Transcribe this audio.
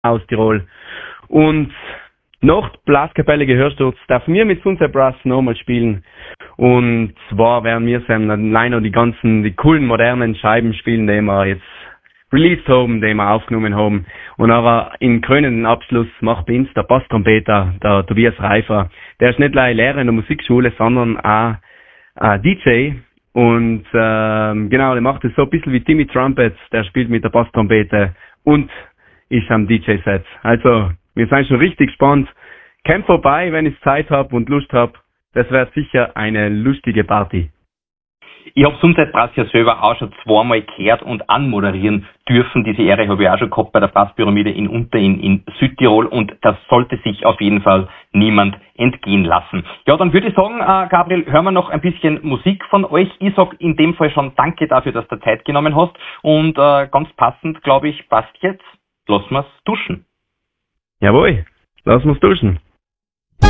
aus Tirol. Und nach Blaskapelle Gehörsturz darf mir mit Sunset Brass nochmal spielen. Und zwar werden wir dann allein noch die coolen modernen Scheiben spielen, die wir jetzt released haben, die wir aufgenommen haben. Und aber in krönenden Abschluss macht bei uns der Basstrompeter, der Tobias Reifer. Der ist nicht nur Lehrer in der Musikschule, sondern auch DJ. Und genau, der macht es so ein bisschen wie Timmy Trumpet. Der spielt mit der Basstrompete und ist am DJ-Set. Also, wir sind schon richtig gespannt. Kommt vorbei, wenn ich Zeit habe und Lust habe. Das wird sicher eine lustige Party. Ich habe Sunset Brass ja selber auch schon zweimal gehört und anmoderieren dürfen. Diese Ehre habe ich auch schon gehabt bei der Brasspyramide in Südtirol, und das sollte sich auf jeden Fall niemand entgehen lassen. Ja, dann würde ich sagen, Gabriel, hören wir noch ein bisschen Musik von euch. Ich sage in dem Fall schon danke dafür, dass du Zeit genommen hast, und ganz passend, glaube ich, passt jetzt. Lassen wir es duschen. Jawohl, lassen wir es duschen.